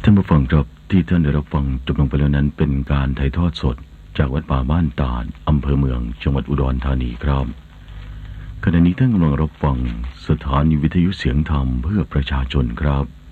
ท่านผู้ฟังครับที่ท่านได้รับฟังจบลงไปแล้วนั้นเป็นการถ่ายทอดสดจากวัดป่าบ้านตาดอำเภอเมืองจังหวัดอุดรธานีครับขณะนี้ท่านกำลังรับฟังสถานีวิทยุเสียงธรรมเพื่อประชาชนครับ